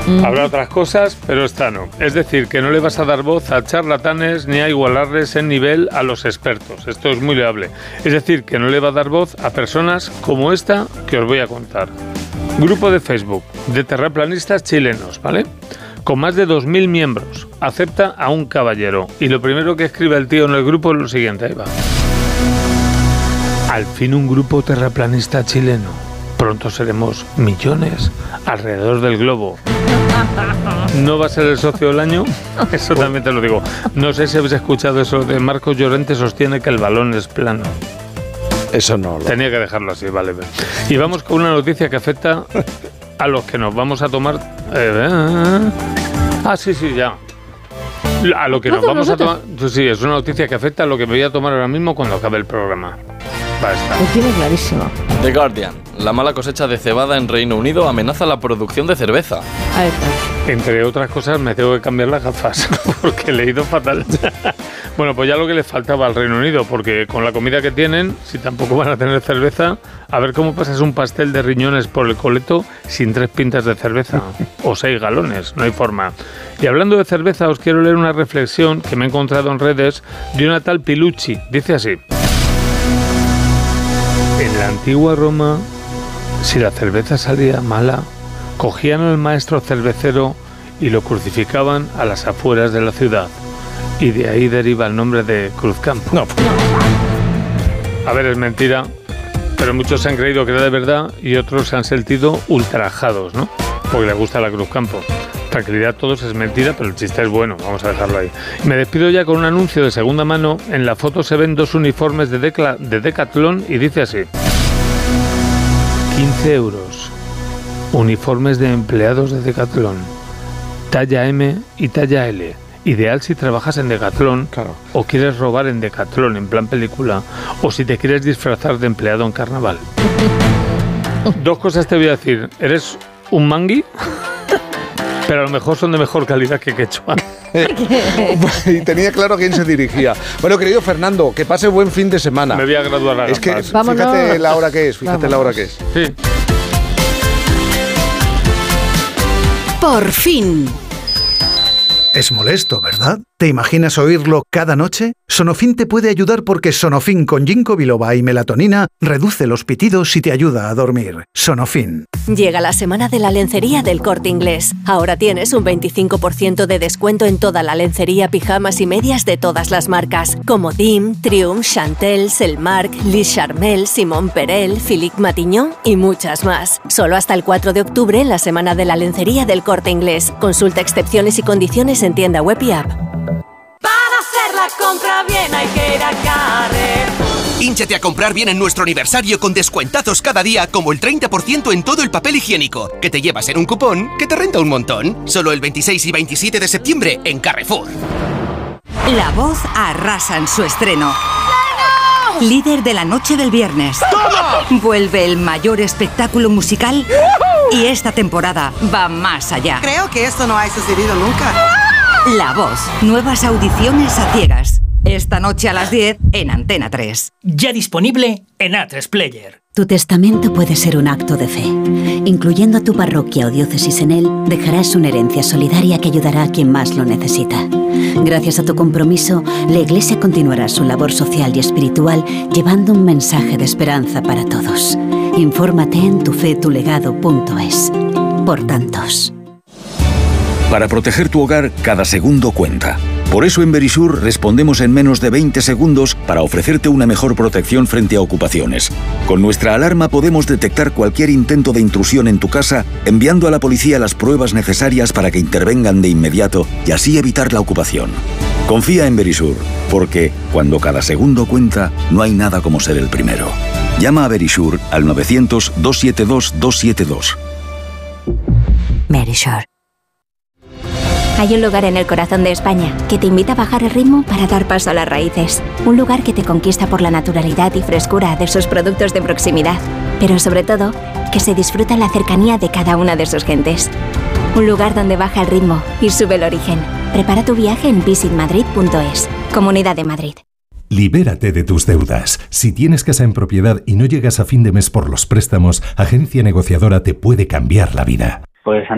Habrá otras cosas, pero esta no. Es decir, que no le vas a dar voz a charlatanes ni a igualarles en nivel a los expertos. Esto es muy loable. Es decir, que no le va a dar voz a personas como esta que os voy a contar. Grupo de Facebook de terraplanistas chilenos, ¿vale? Con más de 2.000 miembros. Acepta a un caballero. Y lo primero que escribe el tío en el grupo es lo siguiente. Ahí va. Al fin un grupo terraplanista chileno. Pronto seremos millones alrededor del globo. ¿No va a ser el socio del año? Eso también te lo digo. No sé si habéis escuchado eso de Marcos Llorente sostiene que el balón es plano. Eso no. Tenía que dejarlo así, vale. Y vamos con una noticia que afecta a los que nos vamos a tomar... sí, ya. A lo que nos vamos a tomar... Sí, es una noticia que afecta a lo que me voy a tomar ahora mismo cuando acabe el programa. Lo tiene clarísimo. The Guardian. La mala cosecha de cebada en Reino Unido amenaza la producción de cerveza. Ahí está. Entre otras cosas, me tengo que cambiar las gafas porque he leído fatal. Bueno, pues ya lo que les faltaba al Reino Unido, porque con la comida que tienen, si tampoco van a tener cerveza, a ver cómo pasas un pastel de riñones por el coleto sin 3 pintas de cerveza o 6 galones, no hay forma. Y hablando de cerveza, os quiero leer una reflexión que me he encontrado en redes de una tal Pilucci. Dice así: en la antigua Roma, si la cerveza salía mala, cogían al maestro cervecero y lo crucificaban a las afueras de la ciudad. Y de ahí deriva el nombre de Cruzcampo. No. A ver, es mentira, pero muchos se han creído que era de verdad y otros se han sentido ultrajados, ¿no? Porque les gusta la Cruzcampo. Tranquilidad, todos es mentira, pero el chiste es bueno, vamos a dejarlo ahí. Me despido ya con un anuncio de segunda mano. En la foto se ven 2 uniformes de Decathlon y dice así: 15 euros. Uniformes de empleados de Decathlon. Talla M y talla L. Ideal si trabajas en Decathlon, claro, o quieres robar en Decathlon en plan película, o si te quieres disfrazar de empleado en carnaval. 2 cosas te voy a decir. Eres un mangui, pero a lo mejor son de mejor calidad que quechua. Y tenía claro a quién se dirigía. Bueno, querido Fernando, que pase buen fin de semana. Me voy a graduar a Es que fíjate la hora que es, la hora que es. Sí. Por fin. Es molesto, ¿verdad? ¿Te imaginas oírlo cada noche? Sonofin te puede ayudar porque Sonofin con ginkgo biloba y melatonina reduce los pitidos y te ayuda a dormir. Sonofin. Llega la semana de la lencería del Corte Inglés. Ahora tienes un 25% de descuento en toda la lencería, pijamas y medias de todas las marcas, como Dim, Triumph, Chantel, Selmark, Lis Charmel, Simone Perel, Philippe Matignon y muchas más. Solo hasta el 4 de octubre en la semana de la lencería del Corte Inglés. Consulta excepciones y condiciones en tienda web y app. La compra bien hay que ir a Carrefour. Hínchate a comprar bien en nuestro aniversario con descuentazos cada día, como el 30% en todo el papel higiénico, que te llevas en un cupón que te renta un montón. Solo el 26 y 27 de septiembre en Carrefour. La Voz arrasa en su estreno. Líder de la noche del viernes. ¡Toma! Vuelve el mayor espectáculo musical y esta temporada va más allá. Creo que esto no ha sucedido nunca. La Voz. Nuevas audiciones a ciegas. Esta noche a las 10 en Antena 3. Ya disponible en A3 Player. Tu testamento puede ser un acto de fe. Incluyendo a tu parroquia o diócesis en él, dejarás una herencia solidaria que ayudará a quien más lo necesita. Gracias a tu compromiso, la Iglesia continuará su labor social y espiritual llevando un mensaje de esperanza para todos. Infórmate en tufetulegado.es. Por tantos. Para proteger tu hogar, cada segundo cuenta. Por eso en Verisur respondemos en menos de 20 segundos para ofrecerte una mejor protección frente a ocupaciones. Con nuestra alarma podemos detectar cualquier intento de intrusión en tu casa, enviando a la policía las pruebas necesarias para que intervengan de inmediato y así evitar la ocupación. Confía en Verisur, porque cuando cada segundo cuenta, no hay nada como ser el primero. Llama a Verisur al 900-272-272. Verisur. Hay un lugar en el corazón de España que te invita a bajar el ritmo para dar paso a las raíces. Un lugar que te conquista por la naturalidad y frescura de sus productos de proximidad, pero sobre todo, que se disfruta la cercanía de cada una de sus gentes. Un lugar donde baja el ritmo y sube el origen. Prepara tu viaje en visitmadrid.es. Comunidad de Madrid. Libérate de tus deudas. Si tienes casa en propiedad y no llegas a fin de mes por los préstamos, Agencia Negociadora te puede cambiar la vida. Pues